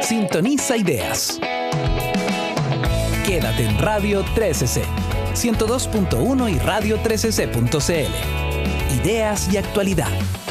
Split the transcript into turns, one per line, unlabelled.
Sintoniza ideas. Quédate en Radio 13C, 102.1 y radio13c.cl. Ideas y actualidad.